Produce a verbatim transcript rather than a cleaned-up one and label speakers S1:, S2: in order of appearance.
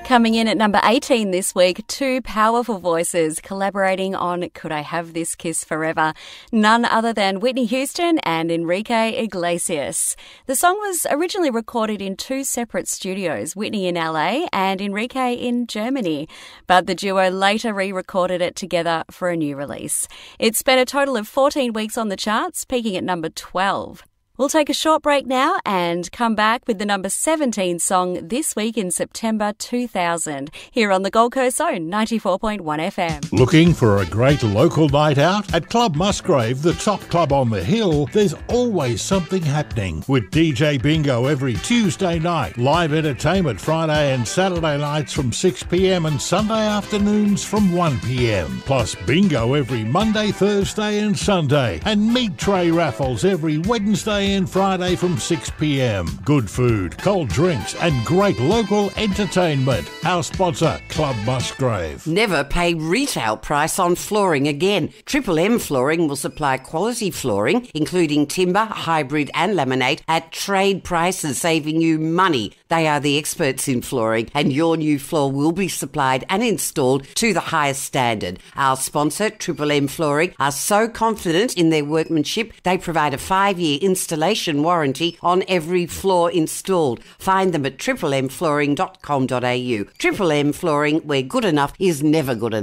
S1: Coming in at number eighteen this week, two powerful voices collaborating on Could I Have This Kiss Forever? None other than Whitney Houston and Enrique Iglesias. The song was originally recorded in two separate studios, Whitney in L A and Enrique in Germany, but the duo later re-recorded it together for a new release. It spent a total of fourteen weeks on the charts, peaking at number twelve. We'll take a short break now and come back with the number seventeen song this week in September two thousand, here on the Gold Coast Zone ninety-four point one F M.
S2: Looking for a great local night out? At Club Musgrave, the top club on the hill, there's always something happening. With D J Bingo every Tuesday night, live entertainment Friday and Saturday nights from six p m and Sunday afternoons from one p m. Plus bingo every Monday, Thursday and Sunday. And meat tray raffles every Wednesday and Friday from six p m. Good food, cold drinks and great local entertainment. Our sponsor, Club Musgrave.
S3: Never pay retail price on flooring again. Triple M Flooring will supply quality flooring, including timber, hybrid and laminate, at trade prices, saving you money. They are the experts in flooring, and your new floor will be supplied and installed to the highest standard. Our sponsor, Triple M Flooring, are so confident in their workmanship, they provide a five-year installation warranty on every floor installed. Find them at triple m flooring dot com dot a u. Triple M Flooring, where good enough is never good enough.